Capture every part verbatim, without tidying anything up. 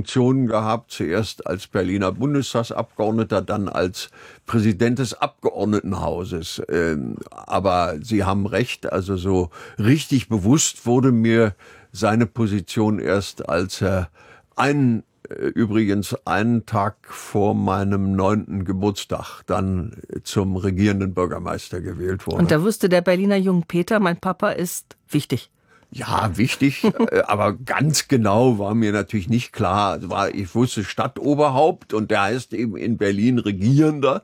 Funktionen gehabt, zuerst als Berliner Bundestagsabgeordneter, dann als Präsident des Abgeordnetenhauses. Aber Sie haben recht, also so richtig bewusst wurde mir seine Position erst, als er einen, übrigens einen Tag vor meinem neunten Geburtstag dann zum regierenden Bürgermeister gewählt wurde. Und da wusste der Berliner Jungpeter, mein Papa ist wichtig. Ja, wichtig, aber ganz genau war mir natürlich nicht klar. Ich wusste Stadtoberhaupt und der heißt eben in Berlin Regierender.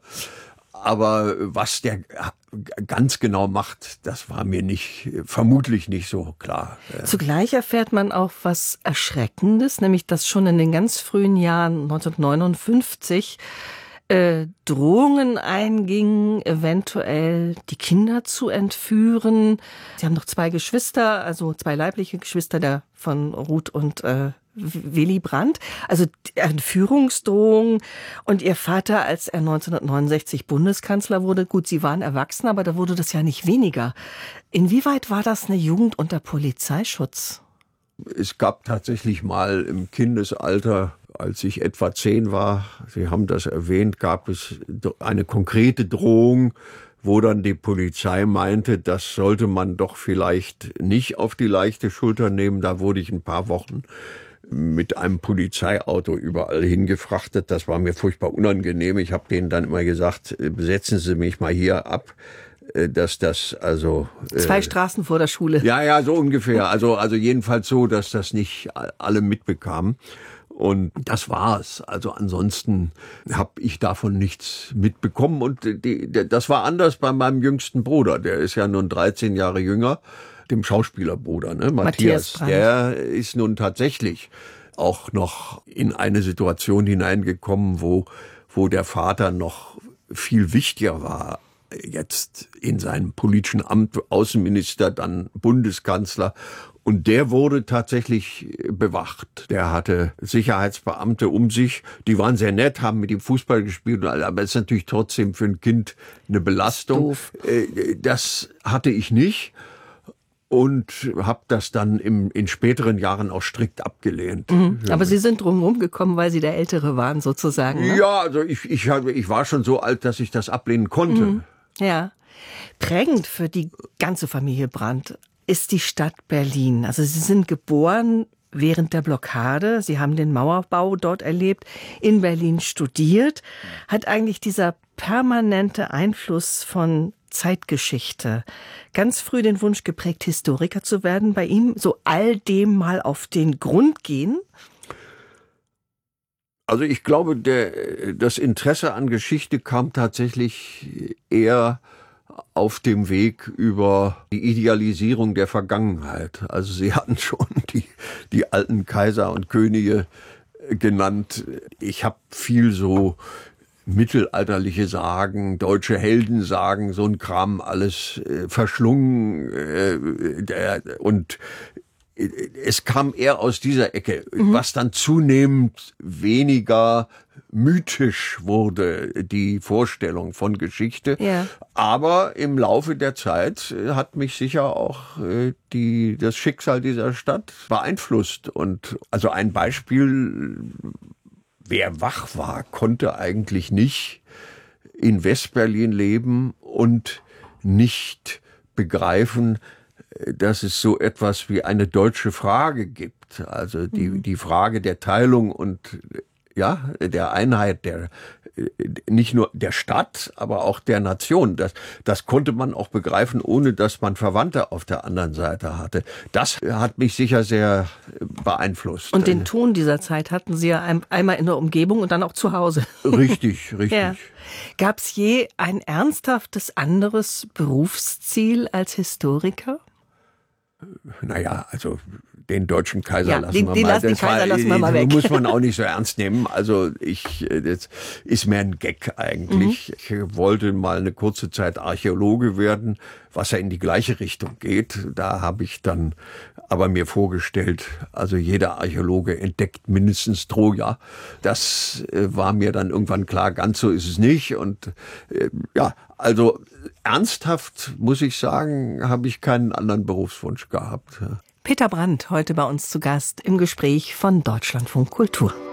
Aber was der ganz genau macht, das war mir nicht, vermutlich nicht so klar. Zugleich erfährt man auch was Erschreckendes, nämlich dass schon in den ganz frühen Jahren neunzehnhundertneunundfünfzig äh, Drohungen eingingen, eventuell die Kinder zu entführen. Sie haben noch zwei Geschwister, also zwei leibliche Geschwister, der von Ruth und äh, Willy Brandt, also Entführungsdrohungen. Und ihr Vater, als er neunzehnhundertneunundsechzig Bundeskanzler wurde, gut, sie waren erwachsen, aber da wurde das ja nicht weniger. Inwieweit war das eine Jugend unter Polizeischutz? Es gab tatsächlich mal im Kindesalter, als ich etwa zehn war, Sie haben das erwähnt, gab es eine konkrete Drohung, wo dann die Polizei meinte, das sollte man doch vielleicht nicht auf die leichte Schulter nehmen. Da wurde ich ein paar Wochen mit einem Polizeiauto überall hingefrachtet. Das war mir furchtbar unangenehm. Ich habe denen dann immer gesagt, setzen Sie mich mal hier ab, dass das also... Zwei äh, Straßen vor der Schule. Ja, ja, so ungefähr. Also, also jedenfalls so, dass das nicht alle mitbekamen. Und das war's. Also ansonsten habe ich davon nichts mitbekommen. Und die, das war anders bei meinem jüngsten Bruder. Der ist ja nun dreizehn Jahre jünger, dem Schauspielerbruder, ne? Matthias. Matthias der ist nun tatsächlich auch noch in eine Situation hineingekommen, wo, wo der Vater noch viel wichtiger war. Jetzt in seinem politischen Amt, Außenminister, dann Bundeskanzler. Und der wurde tatsächlich bewacht. Der hatte Sicherheitsbeamte um sich. Die waren sehr nett, haben mit ihm Fußball gespielt. Aber es ist natürlich trotzdem für ein Kind eine Belastung. Doof. Das hatte ich nicht. Und habe das dann im, in späteren Jahren auch strikt abgelehnt. Mhm. Aber Sie sind drumherum gekommen, weil Sie der Ältere waren sozusagen, ne? Ja, also ich, ich, ich war schon so alt, dass ich das ablehnen konnte. Mhm. Ja. Prägend für die ganze Familie Brandt ist die Stadt Berlin. Also Sie sind geboren während der Blockade. Sie haben den Mauerbau dort erlebt, in Berlin studiert. Hat eigentlich dieser permanente Einfluss von Zeitgeschichte ganz früh den Wunsch geprägt, Historiker zu werden, bei ihm so all dem mal auf den Grund gehen? Also ich glaube, der, das Interesse an Geschichte kam tatsächlich eher auf dem Weg über die Idealisierung der Vergangenheit. Also Sie hatten schon die, die alten Kaiser und Könige genannt. Ich habe viel so mittelalterliche Sagen, deutsche Heldensagen, so ein Kram alles äh, verschlungen äh, der, und äh, es kam eher aus dieser Ecke, mhm. was dann zunehmend weniger mythisch wurde, die Vorstellung von Geschichte. Ja. Aber im Laufe der Zeit hat mich sicher auch äh, die, das Schicksal dieser Stadt beeinflusst. Und also ein Beispiel: Wer wach war, konnte eigentlich nicht in Westberlin leben und nicht begreifen, dass es so etwas wie eine deutsche Frage gibt. Also die, die Frage der Teilung und ja, der Einheit der, nicht nur der Stadt, aber auch der Nation. Das, das konnte man auch begreifen, ohne dass man Verwandte auf der anderen Seite hatte. Das hat mich sicher sehr beeinflusst. Und den Ton dieser Zeit hatten Sie ja einmal in der Umgebung und dann auch zu Hause. Richtig, richtig. Ja. Gab es je ein ernsthaftes anderes Berufsziel als Historiker? Naja, also den deutschen Kaiser ja, lassen den, wir den mal. Lassen den Kaiser war, lassen wir mal weg. Muss man auch nicht so ernst nehmen. Also ich, das ist mehr ein Gag eigentlich. Mhm. Ich wollte mal eine kurze Zeit Archäologe werden, was ja in die gleiche Richtung geht. Da habe ich dann aber mir vorgestellt, also jeder Archäologe entdeckt mindestens Troja. Das war mir dann irgendwann klar, ganz so ist es nicht. Und äh, ja, also ernsthaft muss ich sagen, habe ich keinen anderen Berufswunsch gehabt. Peter Brandt, heute bei uns zu Gast im Gespräch von Deutschlandfunk Kultur.